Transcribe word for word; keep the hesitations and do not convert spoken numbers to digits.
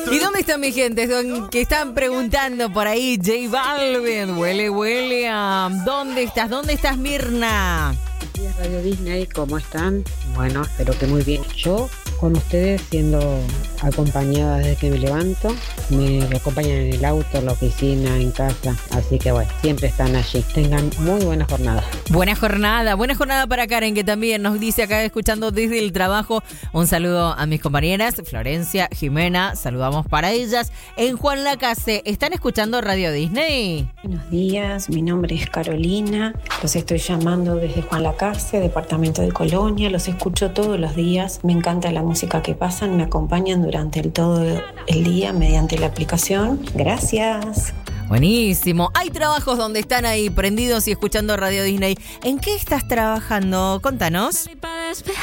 ¿Y dónde está mi gente? Son- Que están preguntando por ahí, J Balvin, huele, huele a... ¿Dónde estás? ¿Dónde estás, Mirna? Días Radio Disney, ¿cómo están? Bueno, espero que muy bien. Yo con ustedes siendo acompañada desde que me levanto, me acompañan en el auto, en la oficina, en casa, así que bueno, siempre están allí. Tengan muy buena jornada. Buena jornada, buena jornada para Karen, que también nos dice acá escuchando desde el trabajo. Un saludo a mis compañeras, Florencia, Jimena, saludamos para ellas. En Juan Lacase, ¿están escuchando Radio Disney? Buenos días, mi nombre es Carolina, los estoy llamando desde Juan Lacase, departamento de Colonia, los escucho todos los días, me encanta la música que pasan, me acompañan durante el, todo el día mediante la aplicación. Gracias. Buenísimo. Hay trabajos donde están ahí prendidos y escuchando Radio Disney. ¿En qué estás trabajando? Contanos.